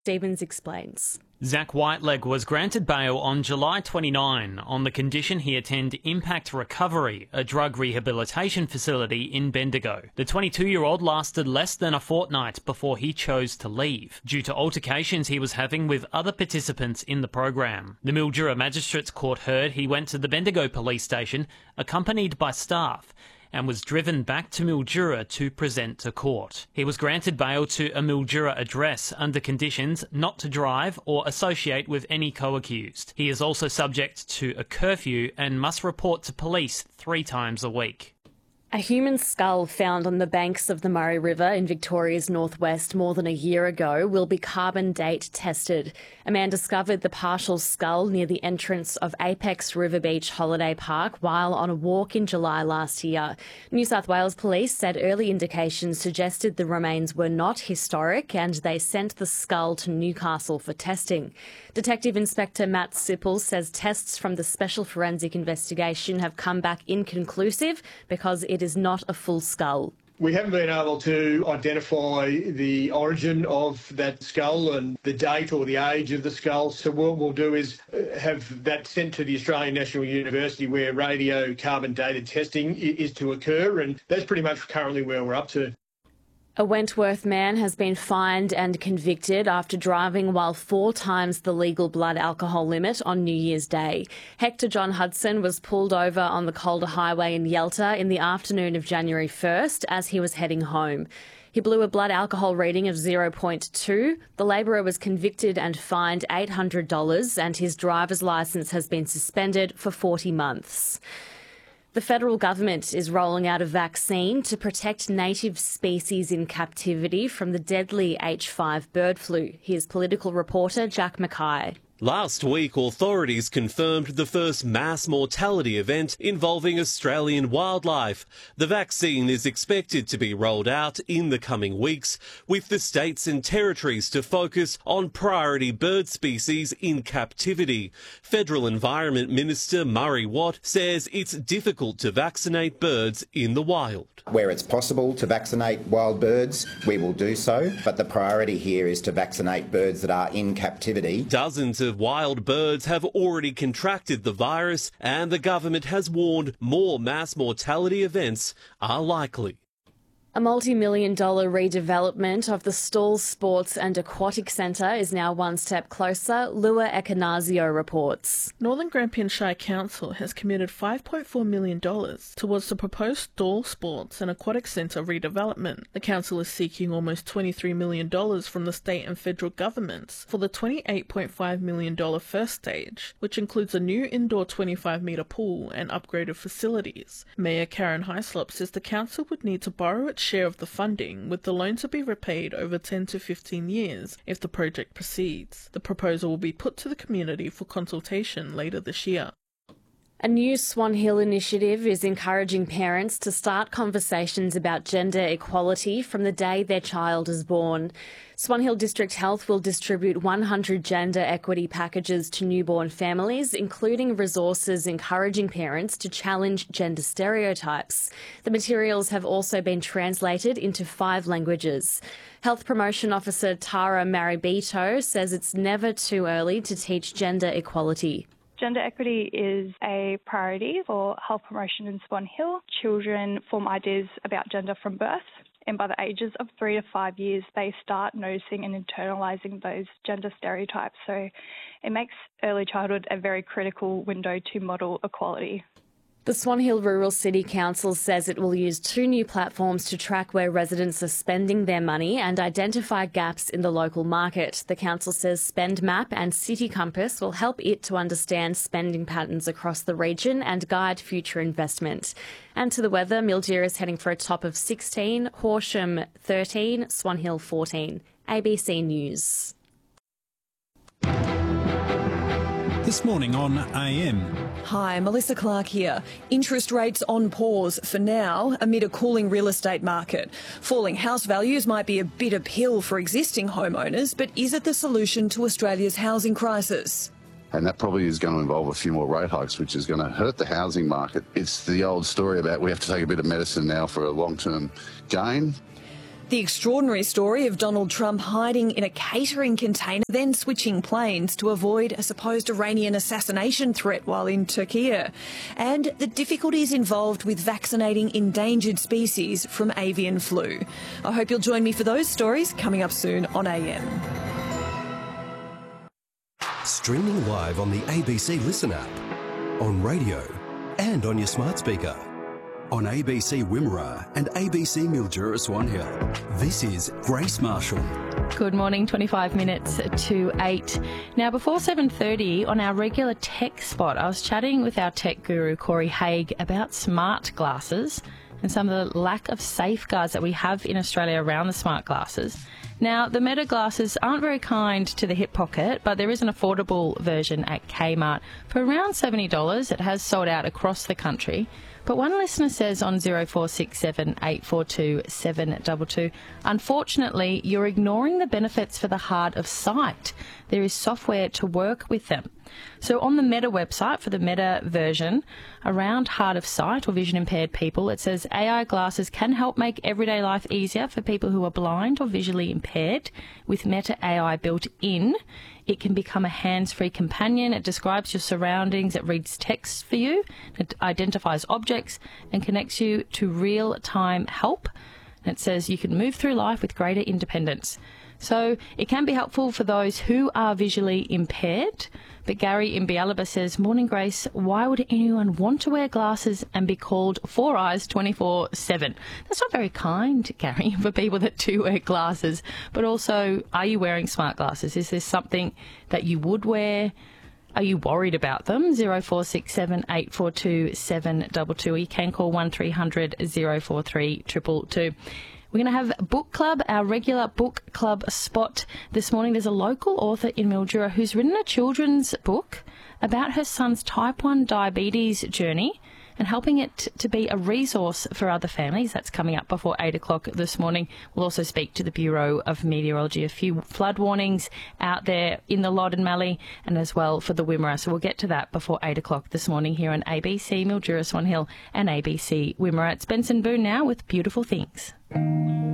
Stevens explains. Zach Whiteleg was granted bail on July 29 on the condition he attend Impact Recovery, a drug rehabilitation facility in Bendigo. The 22-year-old lasted less than a fortnight before he chose to leave, due to altercations he was having with other participants in the program. The Mildura Magistrates Court heard he went to the Bendigo police station, accompanied by staff, and was driven back to Mildura to present to court. He was granted bail to a Mildura address under conditions not to drive or associate with any co-accused. He is also subject to a curfew and must report to police 3 times a week. A human skull found on the banks of the Murray River in Victoria's northwest more than a year ago will be carbon date tested. A man discovered the partial skull near the entrance of Apex River Beach Holiday Park while on a walk in July last year. New South Wales Police said early indications suggested the remains were not historic and they sent the skull to Newcastle for testing. Detective Inspector Matt Sipple says tests from the Special Forensic Investigation have come back inconclusive because it is not a full skull. We haven't been able to identify the origin of that skull and the date or the age of the skull. So what we'll do is have that sent to the Australian National University where radiocarbon dated testing is to occur, and that's pretty much currently where we're up to. A Wentworth man has been fined and convicted after driving while 4 times the legal blood alcohol limit on New Year's Day. Hector John Hudson was pulled over on the Calder Highway in Yalta in the afternoon of January 1st as he was heading home. He blew a blood alcohol reading of 0.2. The labourer was convicted and fined $800 and his driver's licence has been suspended for 40 months. The federal government is rolling out a vaccine to protect native species in captivity from the deadly H5 bird flu. Here's political reporter Jack Mackay. Last week, authorities confirmed the first mass mortality event involving Australian wildlife. The vaccine is expected to be rolled out in the coming weeks, with the states and territories to focus on priority bird species in captivity. Federal Environment Minister Murray Watt says it's difficult to vaccinate birds in the wild. Where it's possible to vaccinate wild birds, we will do so, but the priority here is to vaccinate birds that are in captivity. Dozens of wild birds have already contracted the virus, and the government has warned more mass mortality events are likely. A multi-million-dollar redevelopment of the Stawell Sports and Aquatic Centre is now one step closer, Lua Ecanazio reports. Northern Grampian Shire Council has committed $5.4 million towards the proposed Stawell Sports and Aquatic Centre redevelopment. The council is seeking almost $23 million from the state and federal governments for the $28.5 million first stage, which includes a new indoor 25-metre pool and upgraded facilities. Mayor Karen Hyslop says the council would need to borrow its share of the funding, with the loan to be repaid over 10 to 15 years if the project proceeds. The proposal will be put to the community for consultation later this year. A new Swan Hill initiative is encouraging parents to start conversations about gender equality from the day their child is born. Swan Hill District Health will distribute 100 gender equity packages to newborn families, including resources encouraging parents to challenge gender stereotypes. The materials have also been translated into 5 languages. Health Promotion Officer Tara Maribito says it's never too early to teach gender equality. Gender equity is a priority for health promotion in Swan Hill. Children form ideas about gender from birth, and by the ages of 3 to 5 years, they start noticing and internalising those gender stereotypes. So it makes early childhood a very critical window to model equality. The Swan Hill Rural City Council says it will use 2 new platforms to track where residents are spending their money and identify gaps in the local market. The council says Spend Map and City Compass will help it to understand spending patterns across the region and guide future investment. And to the weather, Mildura is heading for a top of 16, Horsham 13, Swan Hill 14. ABC News. This morning on AM. Hi, Melissa Clark here. Interest rates on pause for now amid a cooling real estate market. Falling house values might be a bitter pill for existing homeowners, but is it the solution to Australia's housing crisis? And that probably is going to involve a few more rate hikes, which is going to hurt the housing market. It's the old story about we have to take a bit of medicine now for a long-term gain. The extraordinary story of Donald Trump hiding in a catering container, then switching planes to avoid a supposed Iranian assassination threat while in Turkey. And the difficulties involved with vaccinating endangered species from avian flu. I hope you'll join me for those stories coming up soon on AM. Streaming live on the ABC Listen app, on radio and on your smart speaker. On ABC Wimmera and ABC Mildura Swan Hill. This is Grace Marshall. Good morning, 25 minutes to 8. Now, before 7:30, on our regular tech spot, I was chatting with our tech guru, Corey Haig, about smart glasses and some of the lack of safeguards that we have in Australia around the smart glasses. Now, the Meta glasses aren't very kind to the hip pocket, but there is an affordable version at Kmart for around $70. It has sold out across the country. But one listener says on 0467 842 722, unfortunately, you're ignoring the benefits for the hard of sight. There is software to work with them. So on the Meta website for the Meta version around hard of sight or vision impaired people, it says AI glasses can help make everyday life easier for people who are blind or visually impaired. With Meta AI built in, it can become a hands-free companion. It describes your surroundings. It reads text for you. It identifies objects and connects you to real-time help. And it says you can move through life with greater independence. So it can be helpful for those who are visually impaired. But Gary in Bialaba says, morning Grace, why would anyone want to wear glasses and be called Four Eyes 24/7? That's not very kind, Gary, for people that do wear glasses. But also, are you wearing smart glasses? Is this something that you would wear? Are you worried about them? 0467 842 722. Or you can call 1300 043 222. We're going to have Book Club, our regular Book Club spot this morning. There's a local author in Mildura who's written a children's book about her son's type 1 diabetes journey and helping it to be a resource for other families. That's coming up before 8 o'clock this morning. We'll also speak to the Bureau of Meteorology. A few flood warnings out there in the Loddon Mallee and as well for the Wimmera. So we'll get to that before 8 o'clock this morning here on ABC Mildura Swan Hill and ABC Wimmera. It's Benson Boone now with Beautiful Things.